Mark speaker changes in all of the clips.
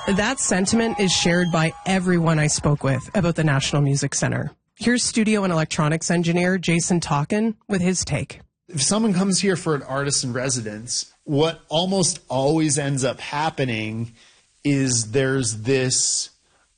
Speaker 1: That sentiment is shared by everyone I spoke with about the National Music Centre. Here's studio and electronics engineer Jason Talkin with his take.
Speaker 2: If someone comes here for an artist in residence, what almost always ends up happening is there's this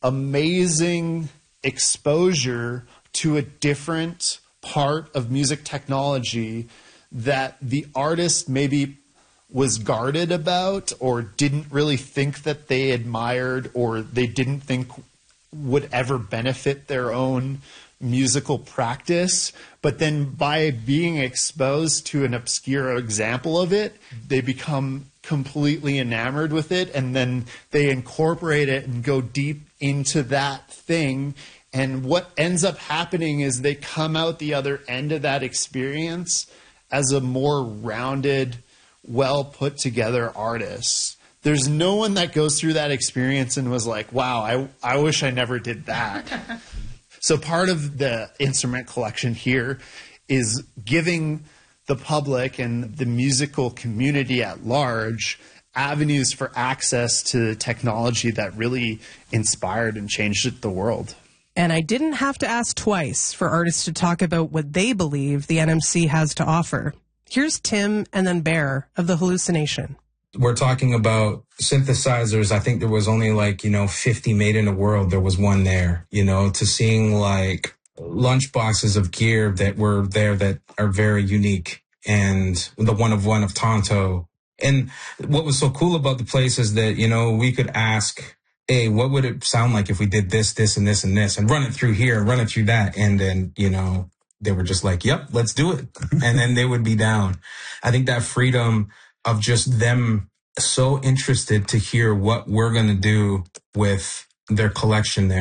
Speaker 2: amazing exposure to a different part of music technology that the artist maybe was guarded about or didn't really think that they admired or they didn't think would ever benefit their own musical practice. But then by being exposed to an obscure example of it, they become completely enamored with it, and then they incorporate it and go deep into that thing. And what ends up happening is they come out the other end of that experience as a more rounded, well put together artist. There's no one that goes through that experience and was like, wow, I wish I never did that. So part of the instrument collection here is giving the public and the musical community at large avenues for access to technology that really inspired and changed the world.
Speaker 1: And I didn't have to ask twice for artists to talk about what they believe the NMC has to offer. Here's Tim and then Bear of The Hallucination.
Speaker 3: We're talking about synthesizers. I think there was only 50 made in the world. There was one there, to seeing lunchboxes of gear that were there that are very unique, and the one of Tonto. And what was so cool about the place is that, we could ask, hey, what would it sound like if we did this, this, and this, and this, and run it through here, run it through that. And then, they were just like, yep, let's do it. And then they would be down. I think that freedom of just them so interested to hear what we're going to do with their collection there.